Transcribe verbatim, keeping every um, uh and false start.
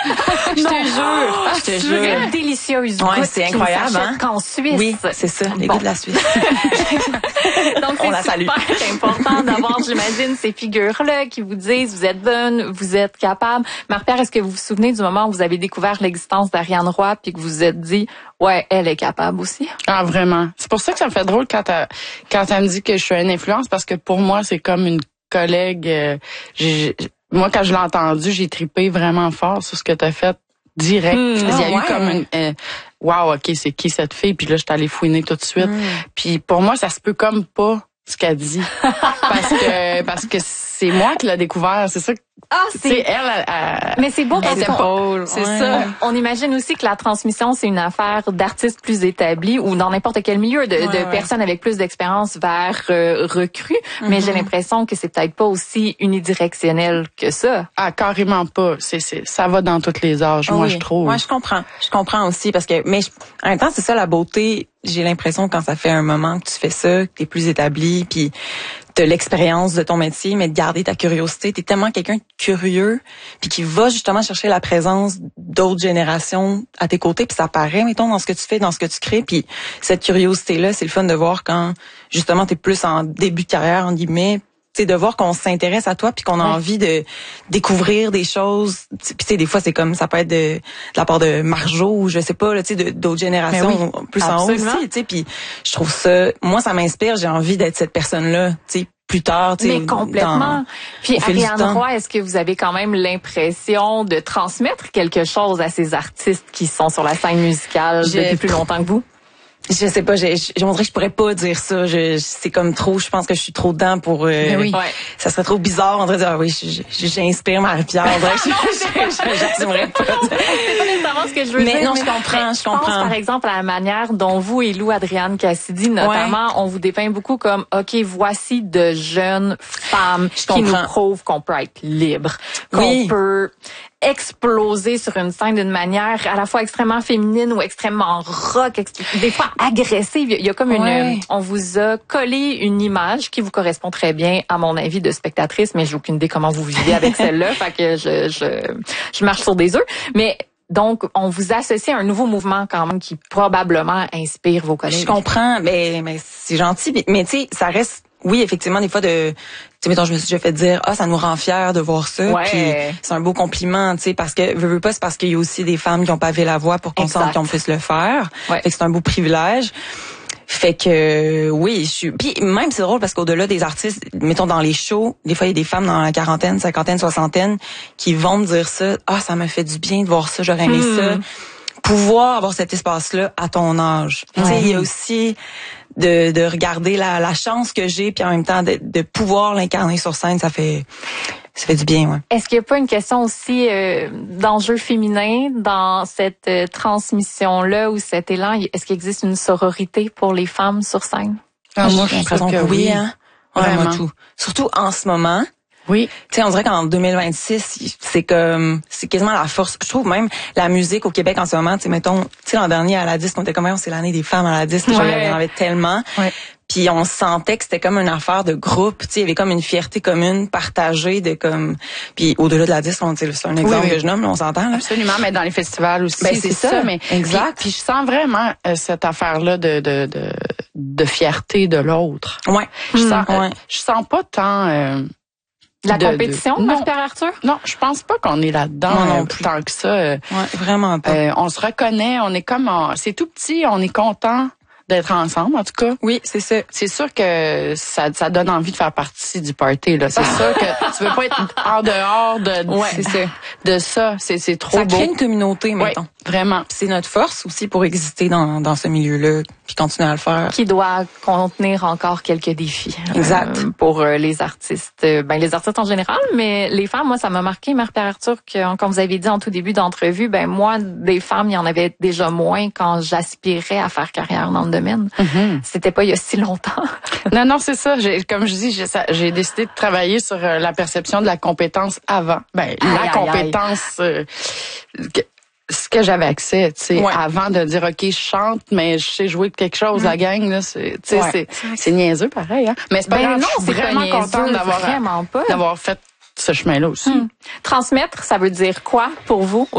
Je te jure. Je te C'est jure. une délicieuse Ouais, goutte c'est incroyable, qui ne s'achète hein? qu'en Suisse. Oui, c'est ça, les Bon. gars de la Suisse. Donc, On la c'est salue. super important d'avoir, j'imagine, ces figures-là qui vous disent vous êtes bonne, vous êtes capable. Marie-Pierre, est-ce que vous vous souvenez du moment où vous avez découvert l'existence d'Ariane Roy puis que vous vous êtes dit, ouais, elle est capable aussi? Ah, vraiment. C'est pour ça que ça me fait drôle quand elle, quand elle me dit que je suis une influence, parce que pour moi, c'est comme une collègue. Euh, j'ai, moi, quand je l'ai entendu, j'ai trippé vraiment fort sur ce que tu as fait direct. Mmh, Il y a ah, eu ouais. comme une... Euh, wow, OK, c'est qui cette fille? Puis là, je suis allée fouiner tout de suite. Mm. Puis pour moi, ça se peut comme pas ce qu'elle dit. parce que parce que c'est moi qui l'ai découvert. C'est ça que, Ah, tu sais, elle, elle, elle- Mais c'est beau parce elle qu'on... épaule. C'est Ouais. ça. On imagine aussi que la transmission, c'est une affaire d'artistes plus établis ou dans n'importe quel milieu, de, Ouais, de ouais. personnes avec plus d'expérience vers euh, recrues. Mais j'ai l'impression que c'est peut-être pas aussi unidirectionnel que ça. Ah, carrément pas. C'est, c'est, ça va dans tous les âges, moi, Oui. je trouve. Moi, je comprends. Je comprends aussi parce que, mais je- en même temps, c'est ça la beauté. J'ai l'impression quand ça fait un moment que tu fais ça, que t'es plus établi, puis t'as l'expérience de ton métier, mais de garder ta curiosité. T'es tellement quelqu'un de curieux, puis qui va justement chercher la présence d'autres générations à tes côtés, puis ça paraît, mettons, dans ce que tu fais, dans ce que tu crées, puis cette curiosité-là, c'est le fun de voir quand justement t'es plus en début de carrière, en guillemets. C'est de voir qu'on s'intéresse à toi puis qu'on a Ouais. envie de découvrir des choses. Puis tu sais, des fois c'est comme ça peut être de, de la part de Marjo ou je sais pas, là, tu sais, de- d'autres générations Mais oui, plus en haut absolument. aussi. Tu sais, puis je trouve ça, moi ça m'inspire. J'ai envie d'être cette personne-là. Tu sais, plus tard. Tu sais, Mais complètement. dans- Puis au fil du Ariane temps. Roy, est-ce que vous avez quand même l'impression de transmettre quelque chose à ces artistes qui sont sur la scène musicale J'ai- depuis plus longtemps que vous? Je sais pas, j'ai, je, on dirait que je pourrais pas dire ça. Je, je- c'est comme trop, je pense que je suis trop dedans pour... Euh, Mais oui. Ouais. Ça serait trop bizarre, on dirait dire, ah oui, je- je- j'inspire Marie-Pierre. On dirait que je- je- je- j'assumerais pas. C'est pas nécessairement ce que je veux Mais dire. non, je comprends, mais je comprends. pense, par exemple, à la manière dont vous et Lou Adrienne Cassidy, notamment, on vous dépeint beaucoup comme, OK, voici de jeunes femmes Je qui nous comprends. prouvent qu'on peut être libre, qu'on Oui. peut exploser sur une scène d'une manière à la fois extrêmement féminine ou extrêmement rock, ex- des fois agressive. Il y a comme Ouais. une... On vous a collé une image qui vous correspond très bien, à mon avis, de spectatrice, mais j'ai aucune idée comment vous vivez avec celle-là, fait que je, je, je marche sur des œufs. Mais donc, on vous associe à un nouveau mouvement quand même qui probablement inspire vos collègues. Je comprends, mais, mais c'est gentil. Mais, mais tu sais, ça reste, oui, effectivement, des fois de, tu sais, mettons, je me suis déjà fait dire, ah, ça nous rend fiers de voir ça. Ouais. Puis c'est un beau compliment, tu sais, parce que, veux, veux pas, c'est parce qu'il y a aussi des femmes qui ont pavé la voie pour qu'on Exact. sente qu'on puisse le faire. Ouais. Fait que c'est un beau privilège. Fait que oui, je suis. Puis même c'est drôle parce qu'au-delà des artistes, mettons dans les shows, des fois il y a des femmes dans la quarantaine, cinquantaine, soixantaine qui vont me dire ça. Ah, ça m'a fait du bien de voir ça, j'aurais aimé Hmm. ça. Pouvoir avoir cet espace-là à ton âge. Tu sais, il y a aussi de, de regarder la, la chance que j'ai, puis en même temps de, de pouvoir l'incarner sur scène, ça fait ça fait du bien, ouais. Est-ce qu'il n'y a pas une question aussi euh, d'enjeu féminin dans cette euh, transmission-là ou cet élan? Est-ce qu'il existe une sororité pour les femmes sur scène? Ah, moi, J'ai je l'impression trouve que que oui, oui. hein. Ouais, Vraiment. moi tout. Surtout en ce moment. Oui. Tu sais, on dirait qu'en deux mille vingt-six, c'est comme, c'est quasiment la force. Je trouve même la musique au Québec en ce moment, tu sais, mettons, tu sais, l'an dernier à la disque, on était comme, c'est l'année des femmes à la disque, Ouais. j'en avais tellement. Ouais. Puis on sentait que c'était comme une affaire de groupe, tu sais, il y avait comme une fierté commune, partagée de comme, puis au-delà de la disque, on, tu sais, c'est un exemple oui. que je nomme, là, on s'entend, là. Absolument, mais dans les festivals aussi, Ben, c'est ça. mais Exact. Puis, puis je sens vraiment euh, cette affaire-là de de de, de fierté de l'autre. Ouais. Je sens, Ouais. euh, je sens pas tant. euh, La de- compétition, de- non. Marie-Pierre Arthur? non, je pense pas qu'on est là-dedans Moi non euh, plus. tant que ça. euh, Ouais, vraiment pas. euh, on se reconnaît, on est comme, en- c'est tout petit, on est content d'être ensemble, en tout cas. Oui, c'est ça. C'est sûr que ça, ça donne envie de faire partie du party, là. C'est sûr que tu veux pas être en dehors de, Ouais. c'est ça, de ça. C'est, c'est trop Ça beau. crée une communauté, Ouais, mettons. vraiment. C'est notre force aussi pour exister dans, dans ce milieu-là, puis continuer à le faire. Qui doit contenir encore quelques défis. Exact. euh, pour euh, les artistes. Euh, ben, les artistes en général, mais les femmes, moi, ça m'a marqué, Marie-Pierre Arthur, que, comme vous avez dit en tout début d'entrevue, ben, moi, des femmes, il y en avait déjà moins quand j'aspirais à faire carrière dans le domaine. Mm-hmm. C'était pas il y a si longtemps. Non, non, c'est ça. J'ai, comme je dis, j'ai, ça- j'ai décidé de travailler sur euh, la perception de la compétence avant. Ben, Aïe, la aïe, compétence, euh, que- ce que j'avais accès, tu sais, Ouais. avant de dire, OK, je chante, mais je sais jouer de quelque chose, la gang, là, c'est, tu sais, Ouais. c'est, c'est niaiseux, pareil, hein. Mais c'est pas Ben grave, non, je suis c'est pas vraiment niaiseux, contente d'avoir, vraiment pas. d'avoir fait ce chemin-là aussi. Transmettre, ça veut dire quoi pour vous?